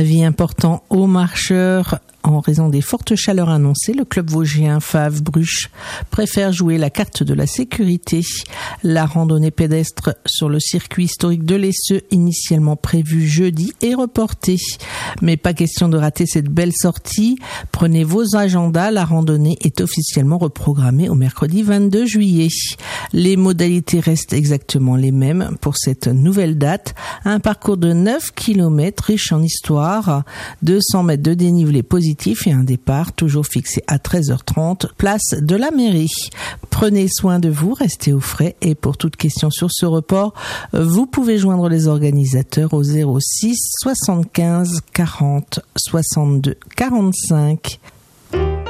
Avis important aux marcheurs. En raison des fortes chaleurs annoncées, le club vosgien Faves-Bruches préfère jouer la carte de la sécurité. La randonnée pédestre sur le circuit historique de l'Esseux, initialement prévue jeudi, est reportée. Mais pas question de rater cette belle sortie. Prenez vos agendas, la randonnée est officiellement reprogrammée au mercredi 22 juillet. Les modalités restent exactement les mêmes pour cette nouvelle date. Un parcours de 9 km riche en histoire, 200 mètres de dénivelé positif et un départ toujours fixé à 13h30, place de la mairie. Prenez soin de vous, restez au frais et pour toute question sur ce report, vous pouvez joindre les organisateurs au 06 75 40 62 45.